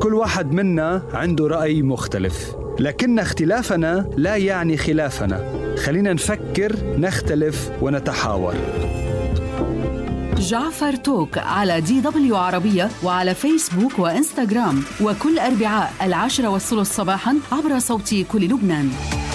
كل واحد منا عنده رأي مختلف، لكن اختلافنا لا يعني خلافنا. خلينا نفكر، نختلف ونتحاور. جعفر توك على DW عربية وعلى فيسبوك وإنستغرام، وكل أربعاء 10:30 صباحا عبر صوت كل لبنان.